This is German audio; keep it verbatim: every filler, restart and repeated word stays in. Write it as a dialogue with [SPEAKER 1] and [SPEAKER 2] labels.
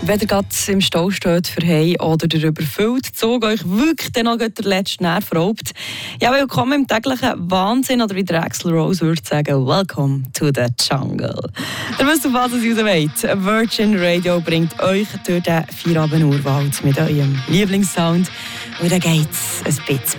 [SPEAKER 1] wenn ihr gerade im Stau steht für Hei oder der überfüllte Zug euch wirklich dann noch den letzten Nerv raubt, ja, willkommen im täglichen Wahnsinn, oder wie der Axl Rose würde sagen, welcome to the jungle. Ihr wisst, auf was es raus wollt. Virgin Radio bringt euch durch den Feierabend-Urwald mit eurem Lieblingssound. Und dann geht's ein bisschen